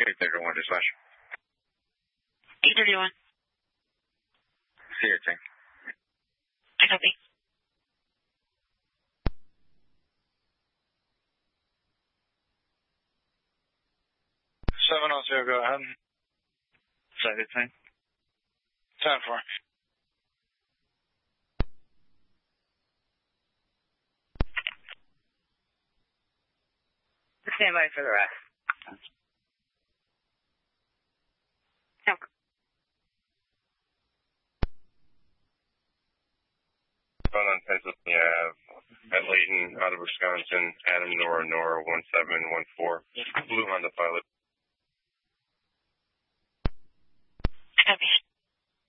831 dispatch. 831. CA tank. I copy. Go ahead. Cited tank. 10-4. Stand by for the rest. Okay. Phone on Pennsylvania Ave at Layton, out of Wisconsin, Adam Nora 1714. Blue Honda pilot.